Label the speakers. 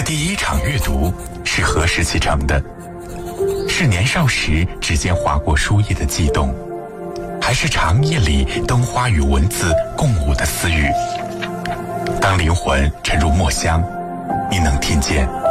Speaker 1: 第一场阅读是何时启程的？是年少时指尖划过书页的悸动，还是长夜里灯花与文字共舞的私语？当灵魂沉入墨香，你能听见